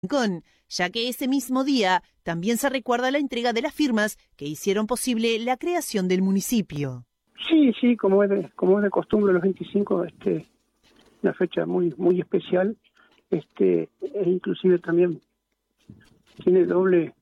Rincón, ya que ese mismo día también se recuerda la entrega de las firmas que hicieron posible la creación del municipio. Sí, como es de costumbre los 25, una fecha muy especial, e inclusive también tiene doble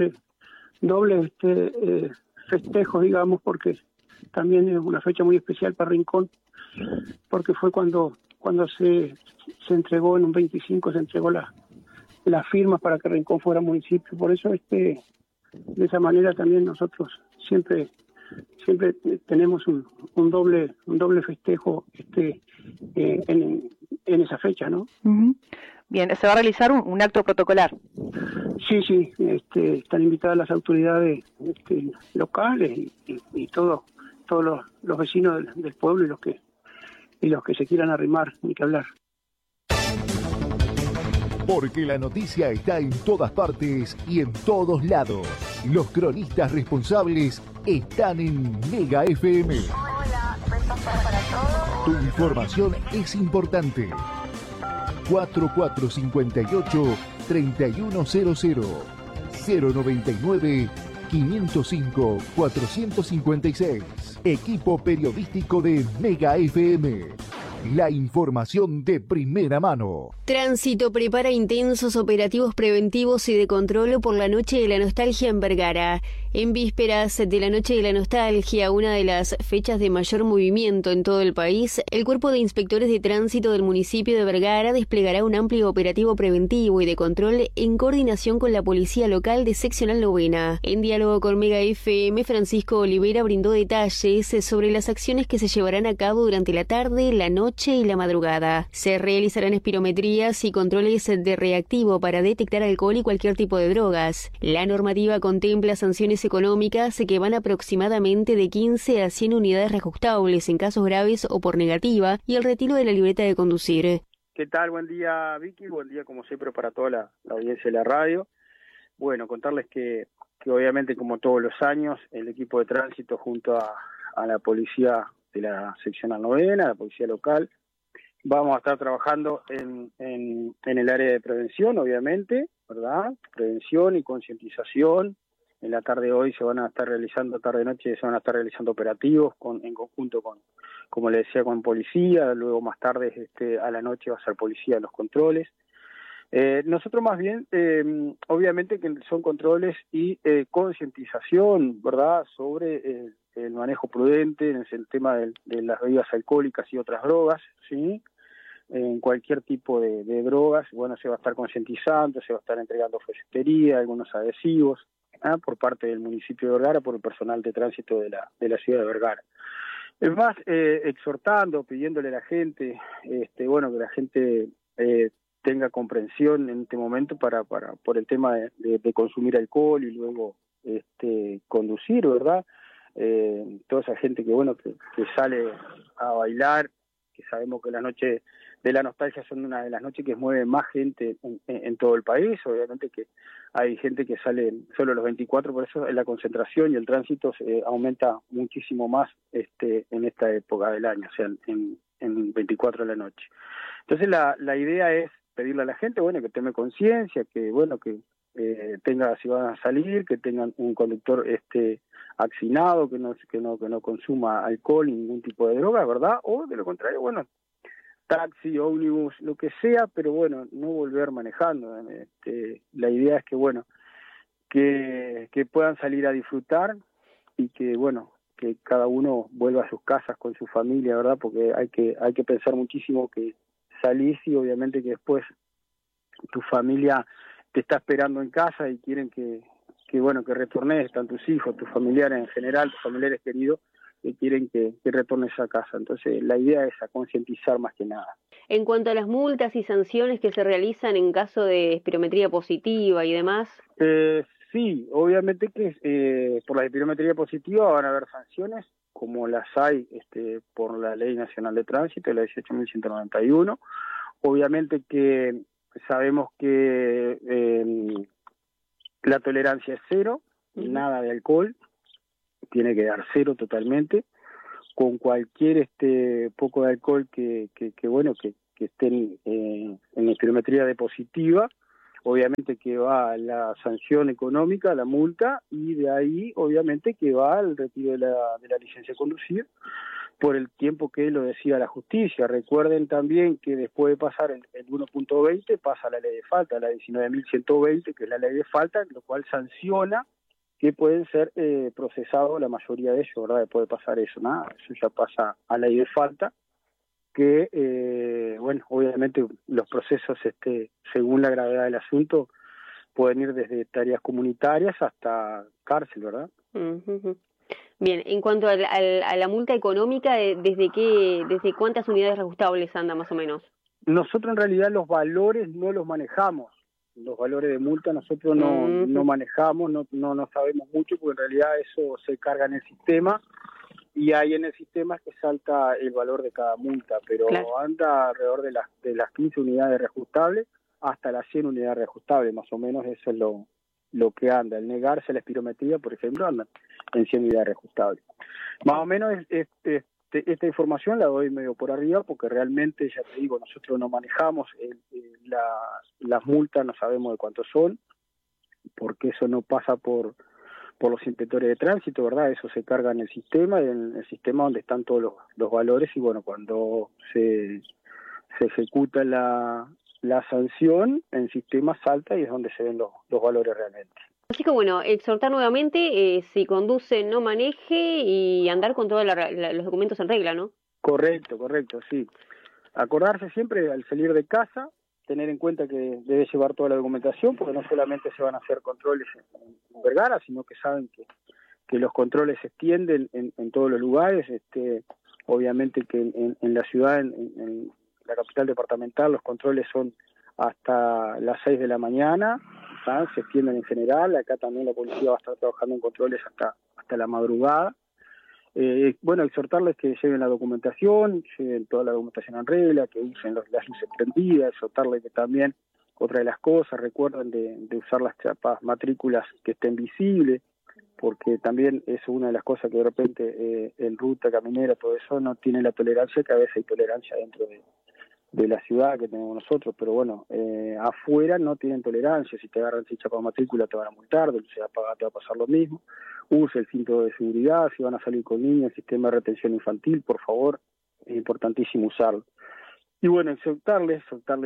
festejo, digamos, porque también es una fecha muy especial para Rincón, porque fue cuando se entregó en un 25, se entregó las firmas para que Rincón fuera municipio. Por eso de esa manera también nosotros siempre tenemos un doble festejo en esa fecha, ¿no? Uh-huh. Bien, se va a realizar un acto protocolar. Sí, están invitadas las autoridades locales y todos los vecinos del pueblo y los que se quieran arrimar, ni que hablar. Porque la noticia está en todas partes y en todos lados. Los cronistas responsables están en Mega FM. Hola, para todos. Tu información es importante. 4458-3100 099-505-456. Equipo periodístico de Mega FM. La información de primera mano. Tránsito prepara intensos operativos preventivos y de control por la Noche de la Nostalgia en Vergara. En vísperas de la Noche de la Nostalgia, una de las fechas de mayor movimiento en todo el país, el Cuerpo de Inspectores de Tránsito del municipio de Vergara desplegará un amplio operativo preventivo y de control en coordinación con la Policía Local de Seccional Novena. En diálogo con Mega FM, Francisco Olivera brindó detalles sobre las acciones que se llevarán a cabo durante la tarde, la noche y la madrugada. Se realizarán espirometrías y controles de reactivo para detectar alcohol y cualquier tipo de drogas. La normativa contempla sanciones económicas que van aproximadamente de 15 a 100 unidades reajustables en casos graves o por negativa y el retiro de la libreta de conducir. ¿Qué tal? Buen día, Vicky. Buen día, como siempre, para toda la audiencia de la radio. Bueno, contarles que obviamente, como todos los años, el equipo de tránsito junto a la policía de la seccional novena, la policía local, vamos a estar trabajando en el área de prevención, obviamente, ¿verdad? Prevención y concientización. En la tarde de hoy se van a estar realizando, tarde-noche se van a estar realizando operativos en conjunto con, como le decía, con policía. Luego más tarde a la noche va a ser policía en los controles. Nosotros más bien, obviamente que son controles y concientización, ¿verdad?, sobre el manejo prudente en el tema de las bebidas alcohólicas y otras drogas, ¿sí? En cualquier tipo de drogas, bueno, se va a estar concientizando, se va a estar entregando folletería, algunos adhesivos, por parte del municipio de Vergara, por el personal de tránsito de la ciudad de Vergara. Es más, exhortando, pidiéndole a la gente, que la gente tenga comprensión en este momento por el tema de consumir alcohol y luego conducir, ¿verdad? Toda esa gente que sale a bailar, que sabemos que la noche de la nostalgia son una de las noches que mueve más gente en todo el país. Obviamente que hay gente que sale solo los 24, por eso la concentración y el tránsito aumenta muchísimo más en esta época del año, o sea, en 24 de la noche. Entonces la idea es pedirle a la gente, que tome conciencia, que tenga, si van a salir, que tengan un conductor accinado, que no consuma alcohol ni ningún tipo de droga, ¿verdad? O de lo contrario, taxi, ómnibus, lo que sea, pero no volver manejando. La idea es que puedan salir a disfrutar y que cada uno vuelva a sus casas con su familia, ¿verdad? Porque hay que pensar muchísimo que salís y obviamente que después tu familia te está esperando en casa y quieren que retornes, están tus hijos, tus familiares en general, tus familiares queridos, que quieren que retornes a casa. Entonces la idea es a concientizar más que nada. En cuanto a las multas y sanciones que se realizan en caso de espirometría positiva y demás. Sí, obviamente que por la espirometría positiva van a haber sanciones, como las hay por la Ley Nacional de Tránsito, la 18.191. Obviamente que sabemos que la tolerancia es cero, nada de alcohol, tiene que dar cero totalmente, con cualquier poco de alcohol que estén en espirometría de positiva, obviamente que va la sanción económica, la multa, y de ahí obviamente que va el retiro de la licencia de conducir por el tiempo que lo decida la justicia. Recuerden también que después de pasar el 1.20 pasa la ley de falta, la 19.120, que es la ley de falta, lo cual sanciona que pueden ser procesados la mayoría de ellos, ¿verdad? Después de pasar eso, nada, eso ya pasa a ley de falta, que, bueno, obviamente los procesos, según la gravedad del asunto, pueden ir desde tareas comunitarias hasta cárcel, ¿verdad? Uh-huh. Bien, en cuanto a la multa económica, ¿desde cuántas unidades reajustables anda más o menos? Nosotros en realidad los valores no los manejamos, los valores de multa nosotros no manejamos, no sabemos mucho, porque en realidad eso se carga en el sistema, y ahí en el sistema que salta el valor de cada multa, pero claro, anda alrededor de las 15 unidades reajustables hasta las 100 unidades reajustables, más o menos eso es lo que anda. El negarse la espirometría, por ejemplo, anda en 100 unidades reajustables. Más o menos esta información la doy medio por arriba, porque realmente, ya te digo, nosotros no manejamos las multas, no sabemos de cuántos son, porque eso no pasa por los inspectores de tránsito, ¿verdad? Eso se carga en el sistema donde están todos los valores, y bueno, cuando se ejecuta la sanción, el sistema salta y es donde se ven los valores realmente. Así que bueno, exhortar nuevamente, si conduce, no maneje y andar con todos los documentos en regla, ¿no? Correcto, sí. Acordarse siempre al salir de casa, tener en cuenta que debe llevar toda la documentación, porque no solamente se van a hacer controles en Vergara, sino que saben que los controles se extienden en todos los lugares. Obviamente que en la ciudad, en la capital departamental, los controles son hasta las 6 de la mañana, ¿sabes? Se extienden en general. Acá también la policía va a estar trabajando en controles hasta la madrugada. Bueno, exhortarles que lleven la documentación, lleven toda la documentación en regla, que usen las luces prendidas, exhortarles que también, otra de las cosas, recuerden de usar las chapas matrículas que estén visibles, porque también es una de las cosas que de repente en ruta, caminera, todo eso no tiene la tolerancia, que a veces hay tolerancia dentro de la ciudad que tenemos nosotros, pero bueno, afuera no tienen tolerancia. Si te agarran sin chapa matrícula te van a multar, de luces apagadas te va a pasar lo mismo. Use el cinto de seguridad, si van a salir con niños, el sistema de retención infantil, por favor, es importantísimo usarlo. Y bueno, exhortarle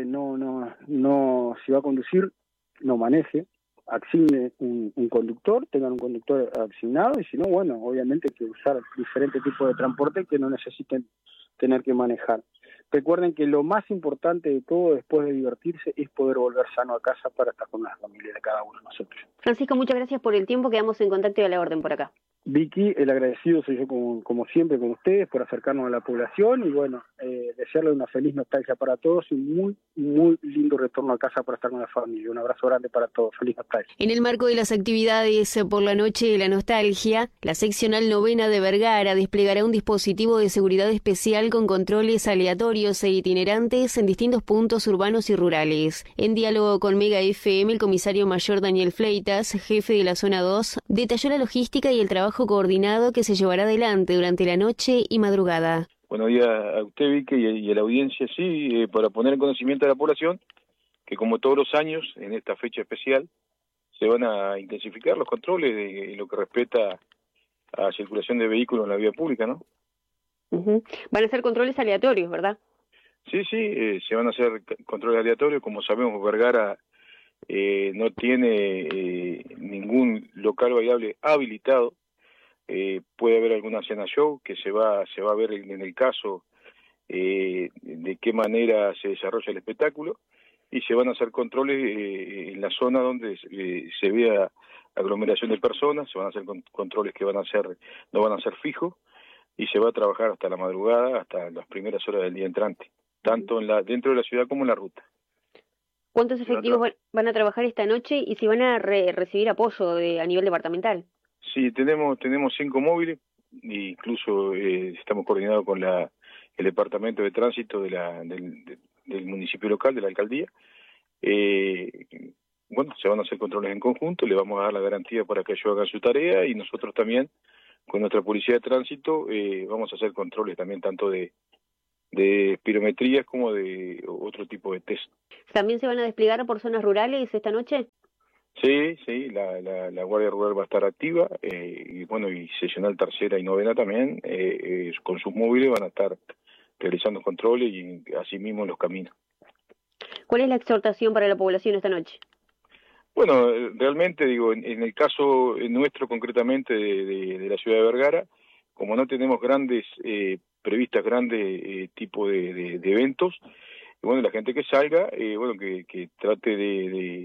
no, si va a conducir, no maneje, asigne un conductor, tengan un conductor asignado, y si no, bueno, obviamente hay que usar diferentes tipos de transporte que no necesiten tener que manejar. Recuerden que lo más importante de todo, después de divertirse, es poder volver sano a casa para estar con la familia de cada uno de nosotros. Francisco, muchas gracias por el tiempo, quedamos en contacto y a la orden por acá. Vicky, el agradecido soy yo como siempre con ustedes por acercarnos a la población, y bueno, desearle una feliz nostalgia para todos y un muy lindo retorno a casa para estar con la familia. Un abrazo grande para todos, feliz nostalgia. En el marco de las actividades por la noche de la nostalgia, la seccional 9ª de Vergara desplegará un dispositivo de seguridad especial con controles aleatorios e itinerantes en distintos puntos urbanos y rurales. En diálogo con Mega FM, el comisario mayor Daniel Fleitas, jefe de la zona 2, detalló la logística y el trabajo coordinado que se llevará adelante durante la noche y madrugada. Buenos días a usted, Vicky, y a la audiencia, sí, para poner en conocimiento de la población que, como todos los años, en esta fecha especial, se van a intensificar los controles de lo que respecta a la circulación de vehículos en la vía pública, ¿no? Uh-huh. Van a ser controles aleatorios, ¿verdad? Sí, se van a hacer controles aleatorios. Como sabemos, Vergara no tiene ningún local bailable habilitado. Puede haber alguna cena show que se va a ver en el caso de qué manera se desarrolla el espectáculo, y se van a hacer controles en la zona donde se vea aglomeración de personas. Se van a hacer controles que no van a ser fijos, y se va a trabajar hasta la madrugada, hasta las primeras horas del día entrante, tanto dentro de la ciudad como en la ruta. ¿Cuántos efectivos van a trabajar esta noche y si van a recibir apoyo a nivel departamental? Sí, tenemos 5 móviles, e incluso estamos coordinados con el departamento de tránsito del municipio local, de la alcaldía. Bueno, se van a hacer controles en conjunto, le vamos a dar la garantía para que ellos hagan su tarea, y nosotros también, con nuestra policía de tránsito, vamos a hacer controles también tanto de de espirometrías como de otro tipo de test. ¿También se van a desplegar por zonas rurales esta noche? Sí, la Guardia Rural va a estar activa, y bueno, y seccional tercera y novena también, con sus móviles van a estar realizando controles y asimismo en los caminos. ¿Cuál es la exhortación para la población esta noche? Bueno, realmente digo, en el caso nuestro concretamente de la ciudad de Vergara, como no tenemos previstas grandes tipo de eventos, bueno, la gente que salga, bueno, que trate de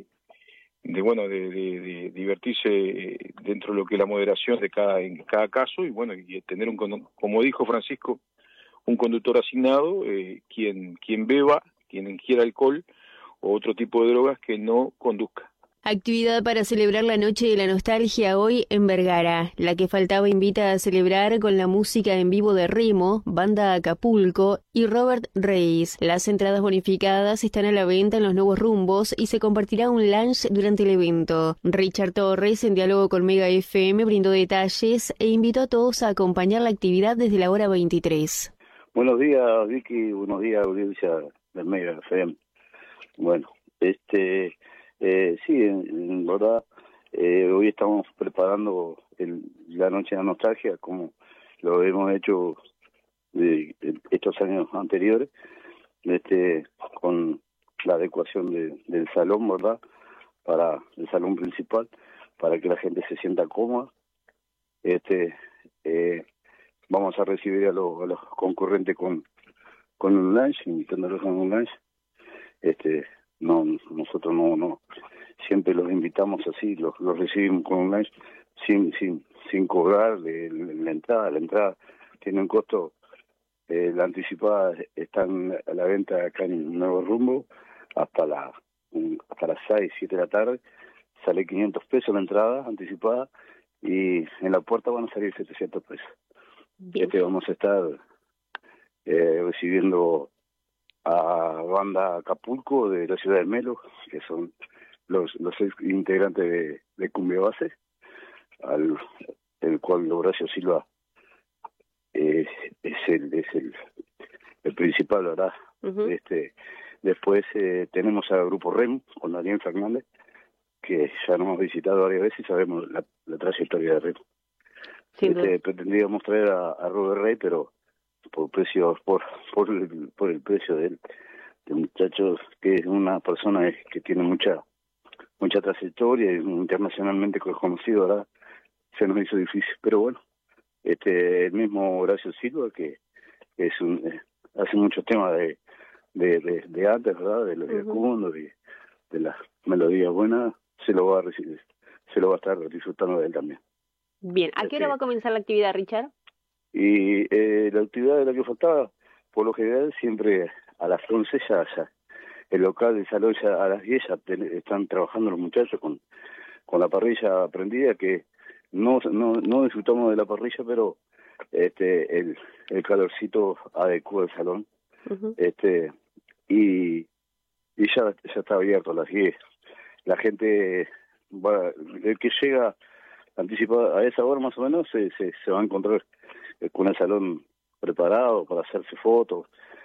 divertirse dentro de lo que es la moderación en cada caso, y bueno, y tener como dijo Francisco, un conductor asignado, quien beba, quien ingiera alcohol o otro tipo de drogas, que no conduzca. Actividad para celebrar la Noche de la Nostalgia hoy en Vergara. La que faltaba invita a celebrar con la música en vivo de Remo, Banda Acapulco y Robert Reis. Las entradas bonificadas están a la venta en los nuevos rumbos y se compartirá un lunch durante el evento. Richard Torres, en diálogo con Mega FM, brindó detalles e invitó a todos a acompañar la actividad desde la hora 23. Buenos días, Vicky. Buenos días, audiencia del Mega FM. Bueno, sí, en verdad, hoy estamos preparando la Noche de la Nostalgia, como lo hemos hecho estos años anteriores, con la adecuación del salón, ¿verdad? Para el salón principal, para que la gente se sienta cómoda. Vamos a recibir a los concurrentes con un lunch, invitándolos a un lunch. Nosotros no siempre los invitamos así, los recibimos con un lunch sin cobrar la entrada. La entrada tiene un costo, la anticipada están a la venta acá en Nuevo Rumbo hasta las 6, 7 de la tarde, sale 500 pesos la entrada anticipada y en la puerta van a salir 700 pesos. Vamos a estar recibiendo a Banda Acapulco de la ciudad de Melo, que son los ex integrantes de Cumbia Base, el cual Horacio Silva es el principal, ¿verdad? Uh-huh. Después tenemos al Grupo REM con Daniel Fernández, que ya nos hemos visitado varias veces y sabemos la trayectoria de REM. Sí, pretendíamos traer a Robert Rey, pero por el precio del muchacho, que es una persona que tiene mucha trayectoria y internacionalmente conocido, ¿verdad? Se nos hizo difícil, pero bueno, el mismo Horacio Silva, que hace muchos temas de antes, ¿verdad? De los iracundos, de las melodías buenas, se lo va a estar disfrutando de él también. Bien, ¿a qué hora va a comenzar la actividad, Richard? Y la actividad de la que faltaba, por lo general, siempre a las 11 ya el local del salón ya a las 10 ya están trabajando los muchachos con la parrilla prendida, que no disfrutamos de la parrilla, pero el calorcito adecua el salón. Uh-huh. Y ya está abierto a las 10. La gente el que llega anticipada a esa hora más o menos se va a encontrar con el salón preparado para hacerse fotos,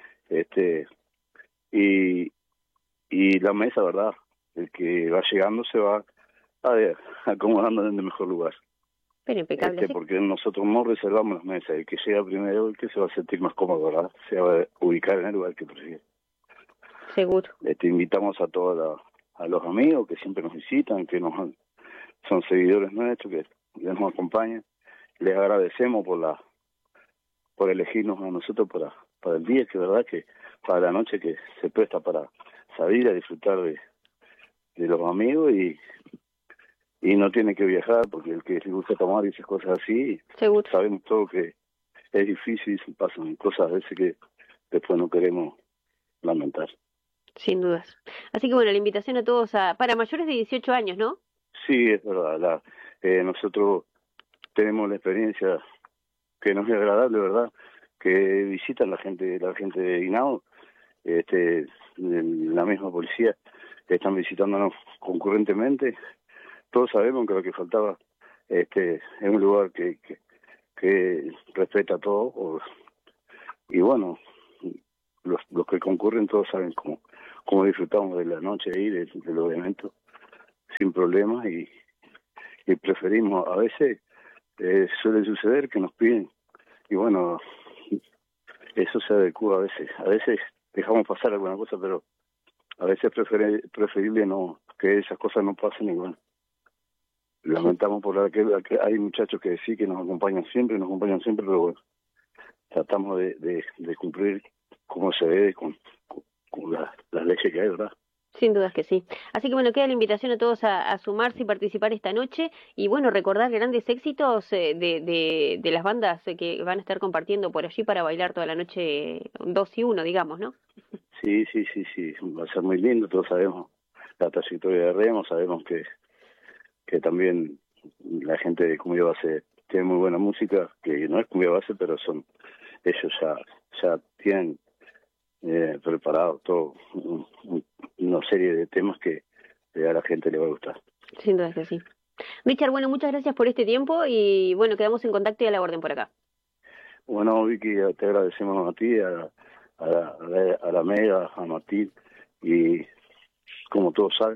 y la mesa, ¿verdad? El que va llegando se va acomodando en el mejor lugar. Pero impecable, ¿sí? Porque nosotros no reservamos las mesas. El que llega primero, el que se va a sentir más cómodo, ¿verdad? Se va a ubicar en el lugar que prefiere. Seguro. Invitamos a a los amigos que siempre nos visitan, que son seguidores nuestros, que nos acompañan. Les agradecemos por elegirnos a nosotros para el día, que verdad que para la noche que se presta para salir a disfrutar de los amigos y no tiene que viajar, porque el que le gusta tomar y esas cosas así, seguro, sabemos todo que es difícil, pasan cosas a veces que después no queremos lamentar. Sin dudas. Así que bueno, la invitación a todos para mayores de 18 años, ¿no? Sí, es verdad. Nosotros tenemos la experiencia que nos es agradable, ¿verdad? Que visitan la gente de Hinao, la misma policía, están visitándonos concurrentemente. Todos sabemos que lo que faltaba es un lugar que respeta todo, y bueno, los que concurren todos saben cómo disfrutamos de la noche ahí, de los eventos, sin problemas, y preferimos, a veces suele suceder que nos piden, y bueno, eso se adecua a veces dejamos pasar alguna cosa, pero a veces preferible no, que esas cosas no pasen, y bueno, lamentamos por que hay muchachos que sí que nos acompañan siempre, pero bueno, tratamos de cumplir como se debe con las leyes que hay, ¿verdad? Sin dudas que sí. Así que bueno, queda la invitación a todos a sumarse y participar esta noche, y bueno, recordar grandes éxitos de las bandas que van a estar compartiendo por allí para bailar toda la noche 2 y 1, digamos, ¿no? Sí, va a ser muy lindo. Todos sabemos la trayectoria de Remo, sabemos que también la gente de Cumbia Base tiene muy buena música, que no es Cumbia Base, pero ellos ya tienen preparado todo una serie de temas que a la gente le va a gustar. Sin duda que sí. Richard, bueno, muchas gracias por este tiempo, y bueno, quedamos en contacto y a la orden por acá. Bueno, Vicky, te agradecemos a ti, a la Mega, a Martín, y como todos saben,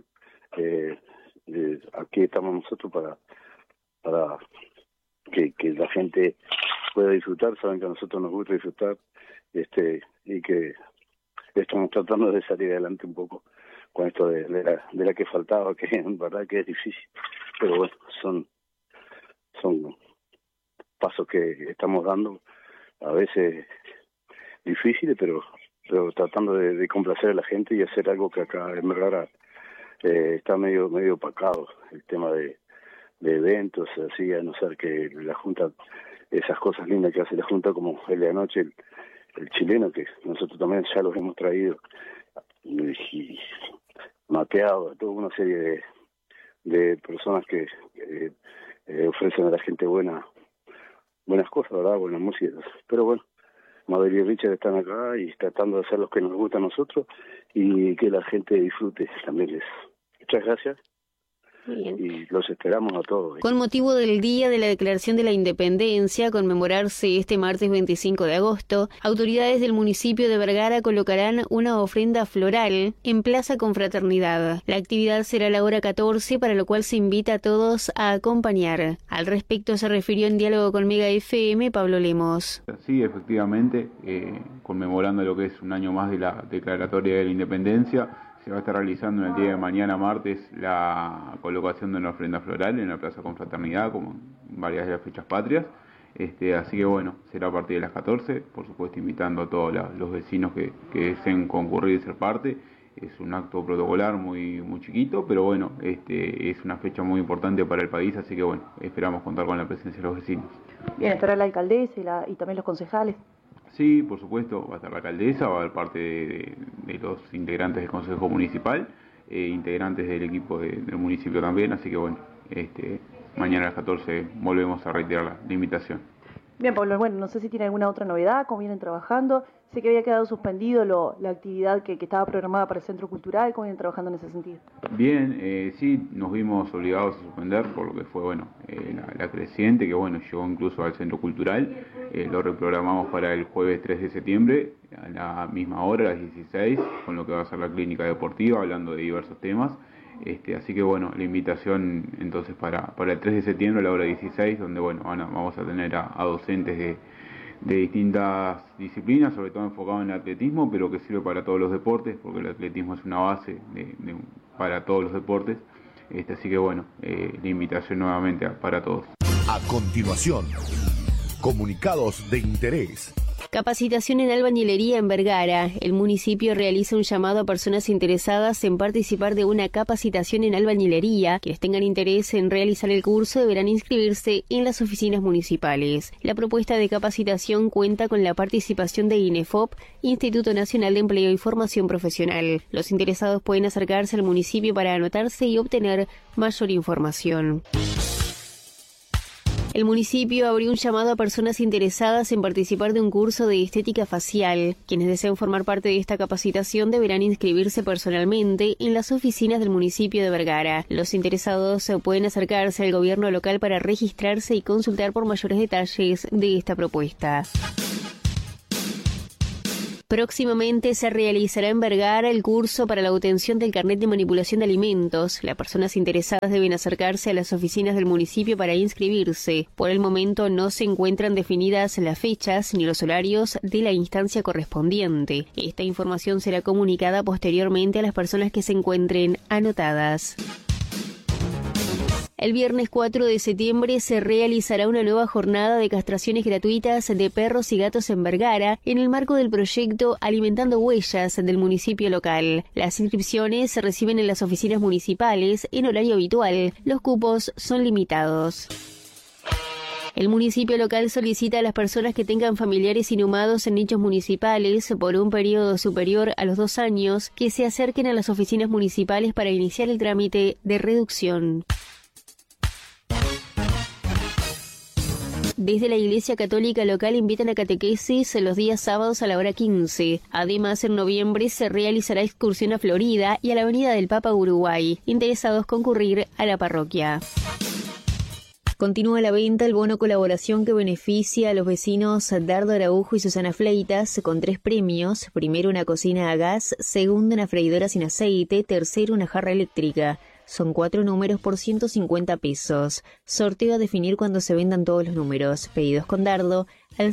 aquí estamos nosotros para que la gente pueda disfrutar. Saben que a nosotros nos gusta disfrutar, y que estamos tratando de salir adelante un poco con esto de la que faltaba, que en verdad que es difícil, pero bueno, son pasos que estamos dando, a veces difíciles, pero tratando de complacer a la gente y hacer algo que acá en Vergara está medio opacado, el tema de eventos, así, a no ser que la Junta, esas cosas lindas que hace la Junta, como el de anoche, el chileno, que nosotros también ya los hemos traído y mapeado a toda una serie de personas que ofrecen a la gente buenas cosas, ¿verdad? Buenas músicas. Pero bueno, Mabel y Richard están acá y tratando de hacer lo que nos gusta a nosotros y que la gente disfrute también. Muchas gracias. Muy bien. Y los esperamos a todos. Con motivo del Día de la Declaración de la Independencia, a conmemorarse este martes 25 de agosto, autoridades del municipio de Vergara colocarán una ofrenda floral en Plaza Confraternidad. La actividad será a la hora 14, para lo cual se invita a todos a acompañar. Al respecto se refirió en diálogo con Mega FM Pablo Lemos. Sí, efectivamente, conmemorando lo que es un año más de la Declaratoria de la Independencia, se va a estar realizando en el día de mañana, martes, la colocación de una ofrenda floral en la Plaza Confraternidad, como en varias de las fechas patrias. Así que bueno, será a partir de las 14, por supuesto invitando a todos los vecinos que deseen concurrir y ser parte. Es un acto protocolar muy chiquito, pero bueno, es una fecha muy importante para el país, así que bueno, esperamos contar con la presencia de los vecinos. Bien, estará la alcaldesa y también los concejales. Sí, por supuesto, va a estar la alcaldesa, va a haber parte de los integrantes del Consejo Municipal, integrantes del equipo del municipio también, así que bueno, mañana a las 14 volvemos a reiterar la invitación. Bien, Pablo, bueno, no sé si tiene alguna otra novedad, cómo vienen trabajando. Sé que había quedado suspendido la actividad que estaba programada para el Centro Cultural, ¿cómo vienen trabajando en ese sentido? Bien, sí, nos vimos obligados a suspender por lo que fue, bueno, la creciente, que bueno, llegó incluso al Centro Cultural. Lo reprogramamos para el jueves 3 de septiembre, a la misma hora, a las 16, con lo que va a ser la clínica deportiva, hablando de diversos temas. Así que bueno, la invitación entonces para el 3 de septiembre a la hora 16, donde bueno, vamos a tener a docentes de distintas disciplinas, sobre todo enfocado en el atletismo, pero que sirve para todos los deportes, porque el atletismo es una base para todos los deportes. Así que bueno, la invitación nuevamente para todos. A continuación, comunicados de interés. Capacitación en albañilería en Vergara. El municipio realiza un llamado a personas interesadas en participar de una capacitación en albañilería. Quienes tengan interés en realizar el curso deberán inscribirse en las oficinas municipales. La propuesta de capacitación cuenta con la participación de INEFOP, Instituto Nacional de Empleo y Formación Profesional. Los interesados pueden acercarse al municipio para anotarse y obtener mayor información. El municipio abrió un llamado a personas interesadas en participar de un curso de estética facial. Quienes deseen formar parte de esta capacitación deberán inscribirse personalmente en las oficinas del municipio de Vergara. Los interesados pueden acercarse al gobierno local para registrarse y consultar por mayores detalles de esta propuesta. Próximamente se realizará en Vergara el curso para la obtención del carnet de manipulación de alimentos. Las personas interesadas deben acercarse a las oficinas del municipio para inscribirse. Por el momento no se encuentran definidas las fechas ni los horarios de la instancia correspondiente. Esta información será comunicada posteriormente a las personas que se encuentren anotadas. El viernes 4 de septiembre se realizará una nueva jornada de castraciones gratuitas de perros y gatos en Vergara en el marco del proyecto Alimentando Huellas del municipio local. Las inscripciones se reciben en las oficinas municipales en horario habitual. Los cupos son limitados. El municipio local solicita a las personas que tengan familiares inhumados en nichos municipales por un periodo superior a los 2 años que se acerquen a las oficinas municipales para iniciar el trámite de reducción. Desde la Iglesia Católica local invitan a catequesis los días sábados a la hora 15. Además, en noviembre se realizará excursión a Florida y a la Avenida del Papa Uruguay. Interesados concurrir a la parroquia. Continúa la venta el bono colaboración que beneficia a los vecinos Dardo Araujo y Susana Fleitas con 3 premios. Primero, una cocina a gas. Segundo, una freidora sin aceite. Tercero, una jarra eléctrica. Son 4 números por 150 pesos. Sorteo a definir cuando se vendan todos los números. Pedidos con Dardo al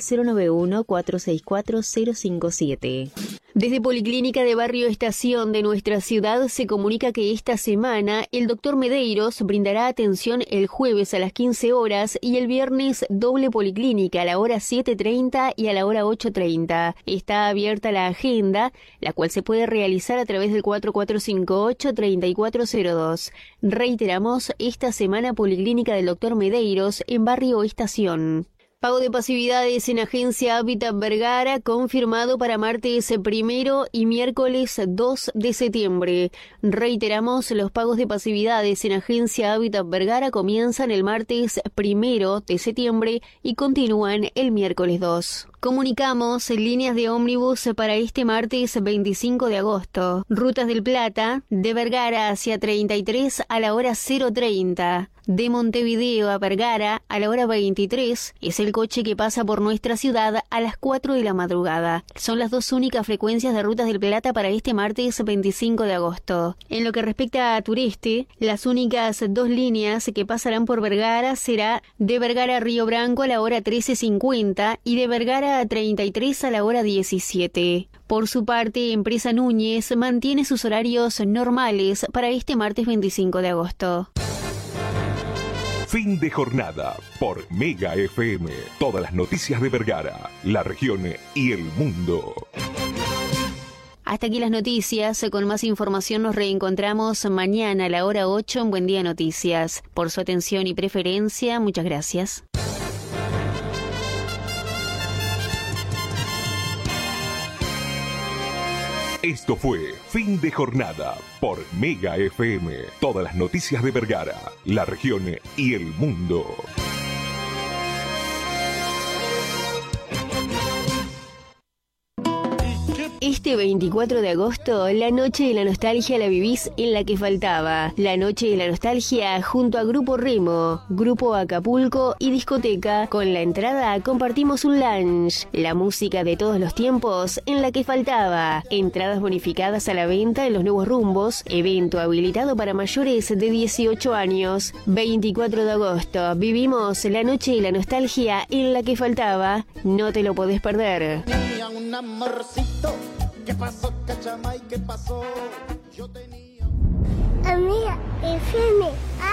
091-464-057. Desde Policlínica de Barrio Estación de nuestra ciudad se comunica que esta semana el doctor Medeiros brindará atención el jueves a las 15 horas y el viernes doble policlínica a la hora 7:30 y a la hora 8:30. Está abierta la agenda, la cual se puede realizar a través del 4458-3402. Reiteramos, esta semana Policlínica del doctor Medeiros en Barrio Estación. Pago de pasividades en Agencia Hábitat Vergara confirmado para martes 1 y miércoles 2 de septiembre. Reiteramos, los pagos de pasividades en Agencia Hábitat Vergara comienzan el martes 1 de septiembre y continúan el miércoles 2. Comunicamos líneas de ómnibus para este martes 25 de agosto. Rutas del Plata, de Vergara hacia 33 a la hora 0:30. De Montevideo a Vergara a la hora 23 es el coche que pasa por nuestra ciudad a las 4 de la madrugada. Son las 2 únicas frecuencias de Rutas del Plata para este martes 25 de agosto. En lo que respecta a Tureste, las únicas 2 líneas que pasarán por Vergara será de Vergara a Río Branco a la hora 13:50 y de Vergara a 33 a la hora 17. Por su parte, Empresa Núñez mantiene sus horarios normales para este martes 25 de agosto. Fin de jornada por Mega FM. Todas las noticias de Vergara, la región y el mundo. Hasta aquí las noticias. Con más información nos reencontramos mañana a la hora 8 en Buen Día Noticias. Por su atención y preferencia, muchas gracias. Esto fue Fin de Jornada por Mega FM. Todas las noticias de Vergara, la región y el mundo. Este 24 de agosto, la Noche de la Nostalgia la vivís en La que Faltaba. La Noche de la Nostalgia junto a Grupo Remo, Grupo Acapulco y Discoteca. Con la entrada compartimos un lunch. La música de todos los tiempos en La que Faltaba. Entradas bonificadas a la venta en los nuevos rumbos. Evento habilitado para mayores de 18 años. 24 de agosto, vivimos la Noche de la Nostalgia en La que Faltaba. No te lo podés perder. Tenía un amorcito. ¿Qué pasó, Cachamay? ¿Qué pasó? Yo tenía... Amiga, FM.